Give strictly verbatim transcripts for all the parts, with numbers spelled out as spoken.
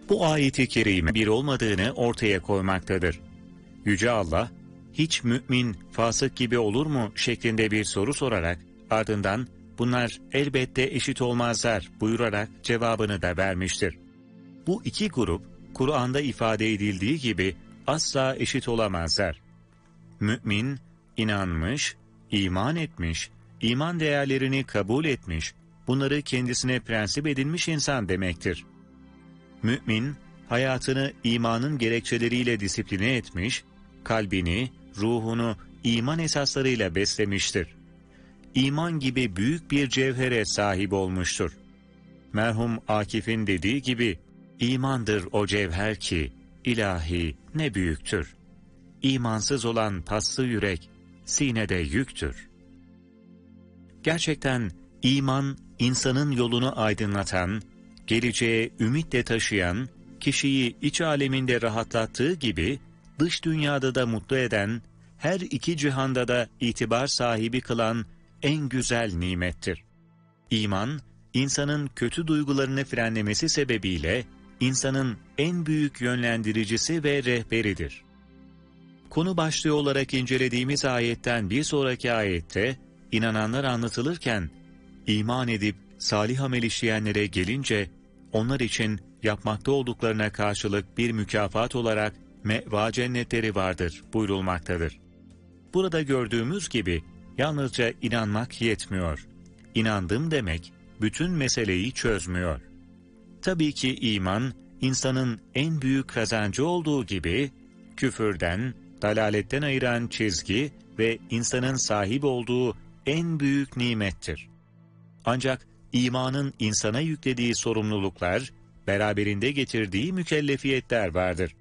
Bu ayet-i kerime bir olmadığını ortaya koymaktadır. Yüce Allah, hiç mümin fasık gibi olur mu şeklinde bir soru sorarak ardından bunlar elbette eşit olmazlar buyurarak cevabını da vermiştir. Bu iki grup Kur'an'da ifade edildiği gibi asla eşit olamazlar. Mümin, inanmış, iman etmiş, iman değerlerini kabul etmiş, bunları kendisine prensip edinmiş insan demektir. Mümin, hayatını imanın gerekçeleriyle disipline etmiş, kalbini, ruhunu iman esaslarıyla beslemiştir. İman gibi büyük bir cevhere sahip olmuştur. Merhum Akif'in dediği gibi, imandır o cevher ki, ilahi ne büyüktür. İmansız olan paslı yürek, sinede yüktür. Gerçekten iman, insanın yolunu aydınlatan, geleceğe ümitle taşıyan, kişiyi iç aleminde rahatlattığı gibi, dış dünyada da mutlu eden, her iki cihanda da itibar sahibi kılan en güzel nimettir. İman, insanın kötü duygularını frenlemesi sebebiyle, insanın en büyük yönlendiricisi ve rehberidir. Konu başlığı olarak incelediğimiz ayetten bir sonraki ayette, inananlar anlatılırken, iman edip salih amel işleyenlere gelince, onlar için yapmakta olduklarına karşılık bir mükafat olarak meva cennetleri vardır buyurulmaktadır. Burada gördüğümüz gibi yalnızca inanmak yetmiyor. İnandım demek bütün meseleyi çözmüyor. Tabii ki iman, insanın en büyük kazancı olduğu gibi, küfürden, dalaletten ayıran çizgi ve insanın sahip olduğu en büyük nimettir. Ancak imanın insana yüklediği sorumluluklar, beraberinde getirdiği mükellefiyetler vardır.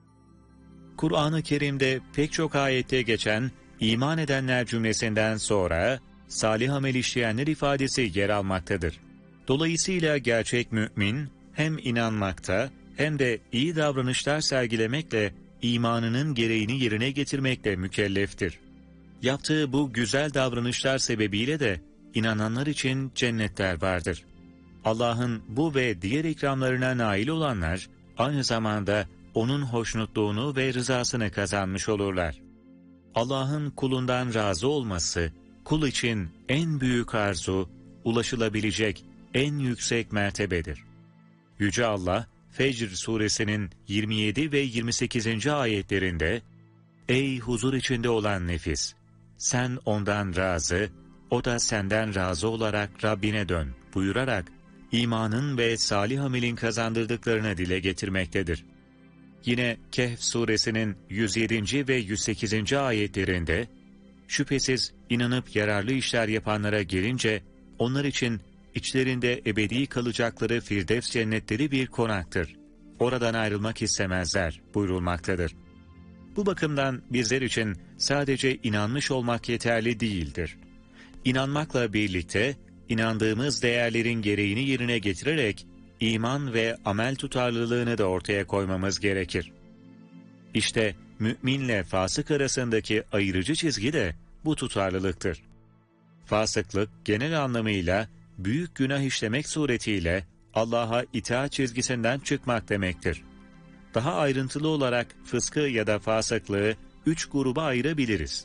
Kur'an-ı Kerim'de pek çok ayette geçen iman edenler cümlesinden sonra salih amel işleyenler ifadesi yer almaktadır. Dolayısıyla gerçek mümin hem inanmakta hem de iyi davranışlar sergilemekle imanının gereğini yerine getirmekle mükelleftir. Yaptığı bu güzel davranışlar sebebiyle de inananlar için cennetler vardır. Allah'ın bu ve diğer ikramlarına nail olanlar aynı zamanda O'nun hoşnutluğunu ve rızasını kazanmış olurlar. Allah'ın kulundan razı olması, kul için en büyük arzu, ulaşılabilecek en yüksek mertebedir. Yüce Allah, Fecr suresinin yirmi yedi ve yirmi sekizinci ayetlerinde, "Ey huzur içinde olan nefis! Sen ondan razı, o da senden razı olarak Rabbine dön" buyurarak, imanın ve salih amelin kazandırdıklarını dile getirmektedir. Yine Kehf suresinin yüz yedinci ve yüz sekizinci ayetlerinde, şüphesiz inanıp yararlı işler yapanlara gelince, onlar için içlerinde ebedi kalacakları Firdevs cennetleri bir konaktır. Oradan ayrılmak istemezler buyurulmaktadır. Bu bakımdan bizler için sadece inanmış olmak yeterli değildir. İnanmakla birlikte, inandığımız değerlerin gereğini yerine getirerek, iman ve amel tutarlılığını da ortaya koymamız gerekir. İşte müminle fasık arasındaki ayırıcı çizgi de bu tutarlılıktır. Fasıklık genel anlamıyla büyük günah işlemek suretiyle Allah'a itaat çizgisinden çıkmak demektir. Daha ayrıntılı olarak fıskı ya da fasıklığı üç gruba ayırabiliriz.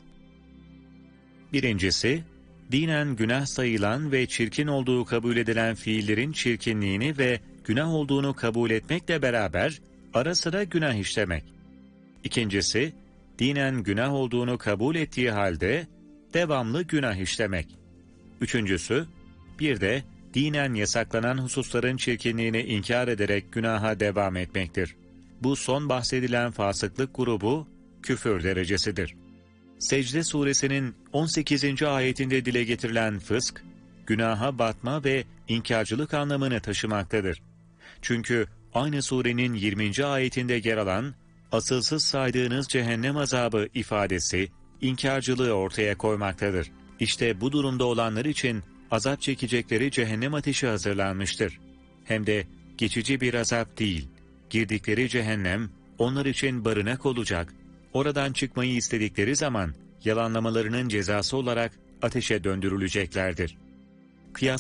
Birincisi, dinen günah sayılan ve çirkin olduğu kabul edilen fiillerin çirkinliğini ve günah olduğunu kabul etmekle beraber ara sıra günah işlemek. İkincisi, dinen günah olduğunu kabul ettiği halde devamlı günah işlemek. Üçüncüsü, bir de dinen yasaklanan hususların çirkinliğini inkar ederek günaha devam etmektir. Bu son bahsedilen fasıklık grubu küfür derecesidir. Secde suresinin on sekizinci ayetinde dile getirilen fısk, günaha batma ve inkarcılık anlamını taşımaktadır. Çünkü aynı surenin yirminci ayetinde yer alan, asılsız saydığınız cehennem azabı ifadesi, inkarcılığı ortaya koymaktadır. İşte bu durumda olanlar için azap çekecekleri cehennem ateşi hazırlanmıştır. Hem de geçici bir azap değil, girdikleri cehennem onlar için barınak olacak, oradan çıkmayı istedikleri zaman yalanlamalarının cezası olarak ateşe döndürüleceklerdir. Kıyas